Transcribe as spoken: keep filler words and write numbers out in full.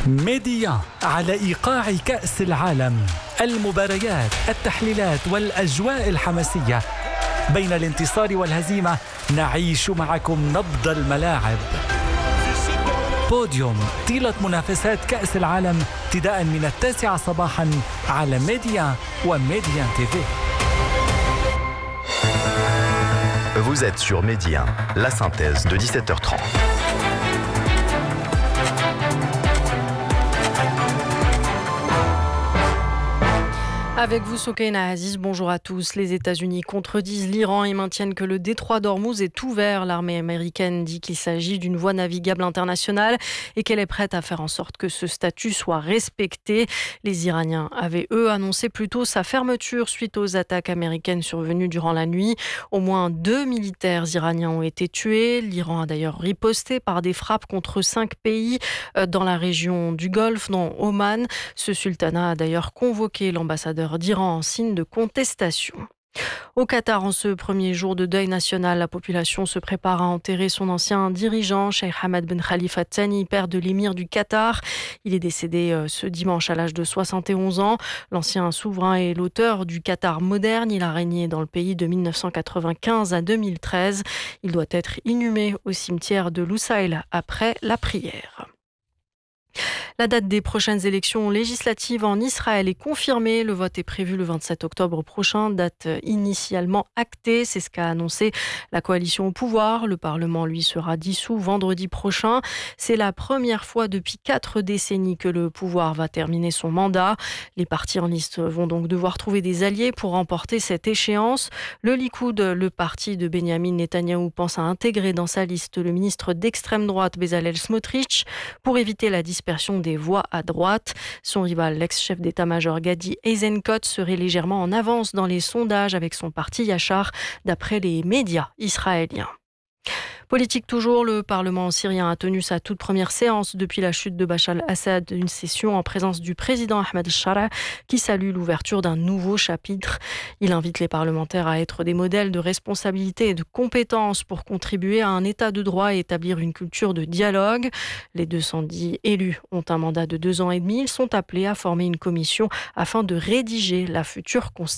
ميديا على إيقاع كأس العالم، المباريات، التحليلات والأجواء الحماسية. بين الانتصار والهزيمة نعيش معكم نبض الملاعب. بوديوم طيلة منافسات كأس العالم ابتداء من التاسعة صباحا على ميديا وميديا تي في. Vous êtes sur Média, la synthèse de dix-sept heures trente. Avec vous, Sokeina Aziz, bonjour à tous. Les États-Unis contredisent l'Iran et maintiennent que le détroit d'Ormuz est ouvert. L'armée américaine dit qu'il s'agit d'une voie navigable internationale et qu'elle est prête à faire en sorte que ce statut soit respecté. Les Iraniens avaient, eux, annoncé plutôt sa fermeture suite aux attaques américaines survenues durant la nuit. Au moins deux militaires iraniens ont été tués. L'Iran a d'ailleurs riposté par des frappes contre cinq pays dans la région du Golfe, dont Oman. Ce sultanat a d'ailleurs convoqué l'ambassadeur d'Iran en signe de contestation. Au Qatar, en ce premier jour de deuil national, la population se prépare à enterrer son ancien dirigeant, Cheikh Hamad Ben Khalifa Al Thani, père de l'émir du Qatar. Il est décédé ce dimanche à l'âge de soixante et onze ans. L'ancien souverain est l'auteur du Qatar moderne. Il a régné dans le pays de mille neuf cent quatre-vingt-quinze à deux mille treize. Il doit être inhumé au cimetière de Lusail après la prière. La date des prochaines élections législatives en Israël est confirmée. Le vote est prévu le vingt-sept octobre prochain, date initialement actée. C'est ce qu'a annoncé la coalition au pouvoir. Le Parlement, lui, sera dissous vendredi prochain. C'est la première fois depuis quatre décennies que le pouvoir va terminer son mandat. Les partis en liste vont donc devoir trouver des alliés pour remporter cette échéance. Le Likoud, le parti de Benyamin Netanyahou, pense à intégrer dans sa liste le ministre d'extrême droite Bezalel Smotrich pour éviter la dispersion des voix à droite. Son rival, l'ex-chef d'état-major Gadi Eisenkot, serait légèrement en avance dans les sondages avec son parti Yachar, d'après les médias israéliens. Politique toujours, le Parlement syrien a tenu sa toute première séance depuis la chute de Bachar al-Assad, une session en présence du président Ahmed Shara qui salue l'ouverture d'un nouveau chapitre. Il invite les parlementaires à être des modèles de responsabilité et de compétence pour contribuer à un état de droit et établir une culture de dialogue. Les deux cent dix élus ont un mandat de deux ans et demi. Ils sont appelés à former une commission afin de rédiger la future constitution.